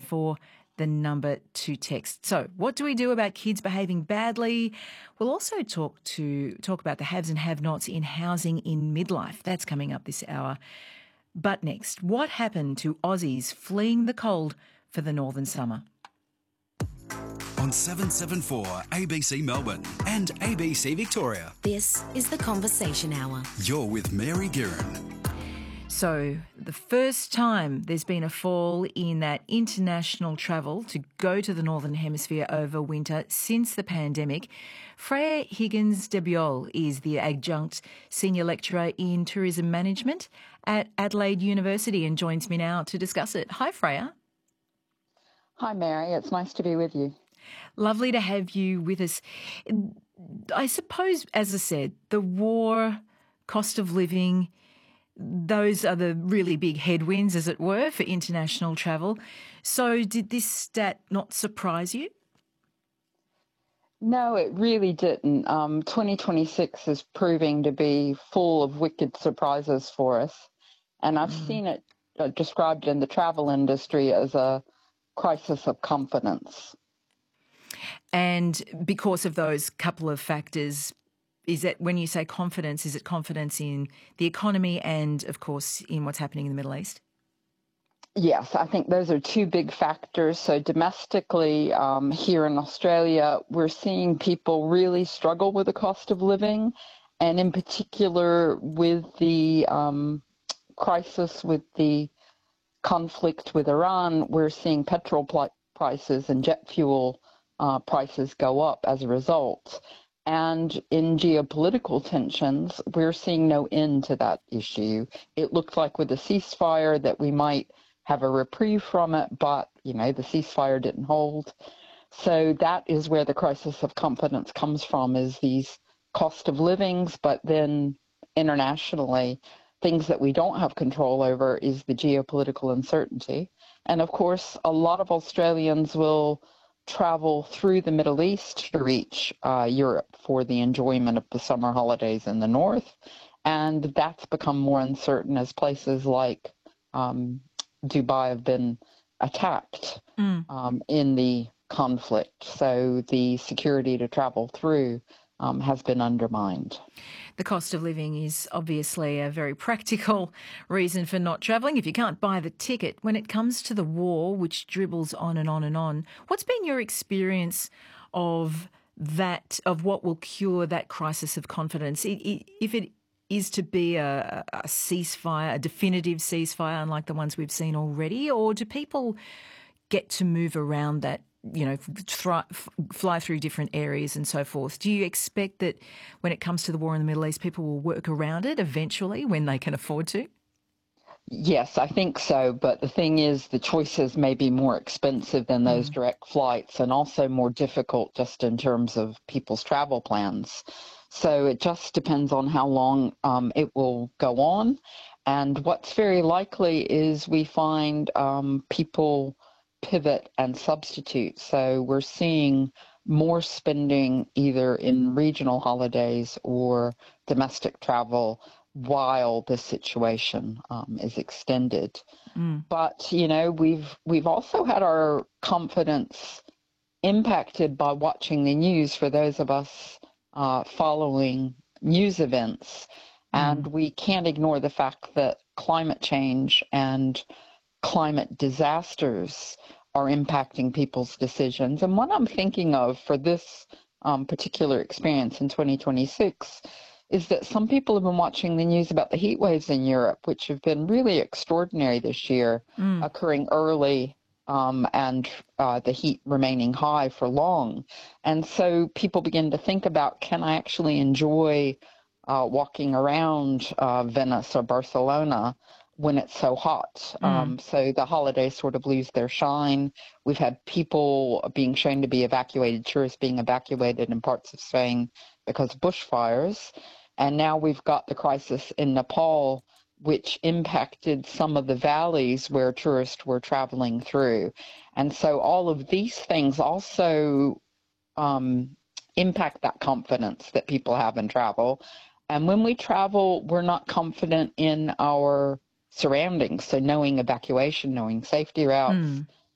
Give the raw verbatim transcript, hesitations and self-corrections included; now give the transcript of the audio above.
four, the number to text. So what do we do about kids behaving badly? We'll also talk to talk about the haves and have-nots in housing in midlife. That's coming up this hour. But next, what happened to Aussies fleeing the cold for the northern summer? On seven seven four A B C Melbourne and A B C Victoria. This is The Conversation Hour. You're with Mary Guerin. So the first time there's been a fall in that international travel to go to the Northern Hemisphere over winter since the pandemic. Freya Higgins-Debiol is the adjunct senior lecturer in tourism management at Adelaide University and joins me now to discuss it. Hi, Freya. Hi, Mary. It's nice to be with you. Lovely to have you with us. I suppose, as I said, the war, cost of living, those are the really big headwinds, as it were, for international travel. So did this stat not surprise you? No, it really didn't. Um, twenty twenty-six is proving to be full of wicked surprises for us. And I've mm. seen it uh, described in the travel industry as a crisis of confidence. And because of those couple of factors, is that when you say confidence, is it confidence in the economy and, of course, in what's happening in the Middle East? Yes, I think those are two big factors. So domestically, um, here in Australia, we're seeing people really struggle with the cost of living, and in particular with the um, crisis with the conflict with Iran, we're seeing petrol pl- prices and jet fuel uh, prices go up as a result. And in geopolitical tensions, we're seeing no end to that issue. It looked like with the ceasefire that we might have a reprieve from it, but, you know, the ceasefire didn't hold. So that is where the crisis of confidence comes from, is these cost of livings, but then internationally, things that we don't have control over is the geopolitical uncertainty. And of course, a lot of Australians will travel through the Middle East to reach uh, Europe for the enjoyment of the summer holidays in the north. And that's become more uncertain as places like um, Dubai have been attacked mm. um, in the conflict. So the security to travel through um, has been undermined. The cost of living is obviously a very practical reason for not travelling if you can't buy the ticket. When it comes to the war, which dribbles on and on and on, what's been your experience of that, of what will cure that crisis of confidence? It, it, if it is to be a, a ceasefire, a definitive ceasefire, unlike the ones we've seen already, or do people get to move around that, you know, thri- fly through different areas and so forth? Do you expect that when it comes to the war in the Middle East, people will work around it eventually when they can afford to? Yes, I think so. But the thing is, the choices may be more expensive than those mm. direct flights, and also more difficult just in terms of people's travel plans. So it just depends on how long um, it will go on. And what's very likely is we find um, people pivot and substitute. So we're seeing more spending either in regional holidays or domestic travel while the situation um, is extended. Mm. But, you know, we've we've also had our confidence impacted by watching the news for those of us uh, following news events. Mm. And we can't ignore the fact that climate change and climate disasters are impacting people's decisions. And what I'm thinking of for this um, particular experience in twenty twenty-six is that some people have been watching the news about the heat waves in Europe, which have been really extraordinary this year, mm. occurring early um, and uh, the heat remaining high for long. And so people begin to think about, can I actually enjoy uh, walking around uh, Venice or Barcelona when it's so hot? Mm. Um, so the holidays sort of lose their shine. We've had people being shown to be evacuated, tourists being evacuated in parts of Spain because of bushfires. And now we've got the crisis in Nepal, which impacted some of the valleys where tourists were traveling through. And so all of these things also um, impact that confidence that people have in travel. And when we travel, we're not confident in our surroundings. So knowing evacuation, knowing safety routes, mm.